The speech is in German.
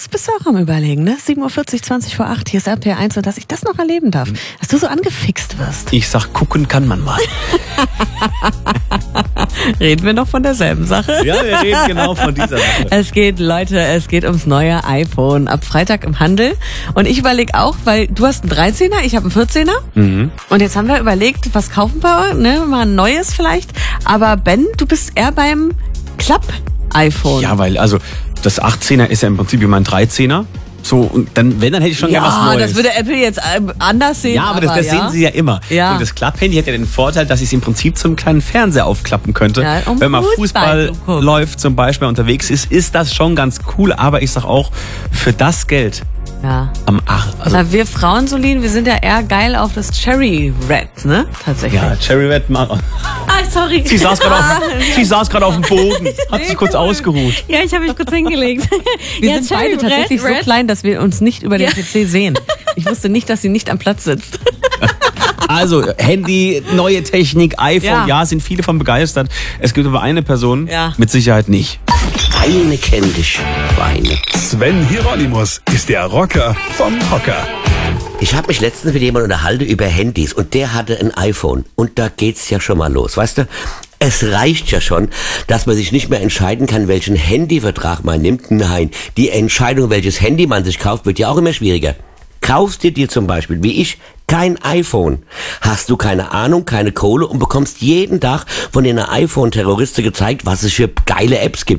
Jetzt bist du auch am Überlegen, ne? 7:40 Uhr, 20 vor 8, hier ist RPR1 und dass ich das noch erleben darf. Dass du so angefixt wirst. Ich sag, gucken kann man mal. Reden wir noch von derselben Sache? Ja, wir reden genau von dieser Sache. Es geht ums neue iPhone. Ab Freitag im Handel. Und ich überlege auch, weil du hast einen 13er, ich habe einen 14er. Mhm. Und jetzt haben wir überlegt, was kaufen wir? Ne? Mal ein neues vielleicht. Aber Ben, du bist eher beim Klapp-iPhone. Ja, weil also das 18er ist ja im Prinzip wie mein 13er. So, und dann, wenn, dann hätte ich schon gerne was Neues. Das würde Apple jetzt anders sehen. Ja, aber das sehen sie ja immer. Ja. Und das Klapphandy hat ja den Vorteil, dass ich es im Prinzip zum kleinen Fernseher aufklappen könnte. Ja, um wenn man Fußball Fußball läuft, zum Beispiel unterwegs ist das schon ganz cool. Aber ich sag auch, für das Geld Ja. also Na, wir Frauen, Solin, wir sind ja eher geil auf das Cherry Red, ne? Tatsächlich. ja, Cherry Red. Sorry. Sie saß gerade auf dem Boden, hat sich kurz ausgeruht. Ja, ich habe mich kurz hingelegt. Wir sind beide tatsächlich so klein, dass wir uns nicht über den PC sehen. Ich wusste nicht, dass sie nicht am Platz sitzt. Also Handy, neue Technik, iPhone, ja, sind viele von begeistert. Es gibt aber eine Person, mit Sicherheit nicht. Eine kenn dich, Weine. Sven Hieronymus ist der Rocker vom Hocker. Ich habe mich letztens mit jemandem unterhalten über Handys und der hatte ein iPhone. Und da geht's ja schon mal los, weißt du? Es reicht ja schon, dass man sich nicht mehr entscheiden kann, welchen Handyvertrag man nimmt. Nein, die Entscheidung, welches Handy man sich kauft, wird ja auch immer schwieriger. Kaufst du dir zum Beispiel, wie ich, kein iPhone, hast du keine Ahnung, keine Kohle und bekommst jeden Tag von den iPhone-Terroristen gezeigt, was es für geile Apps gibt.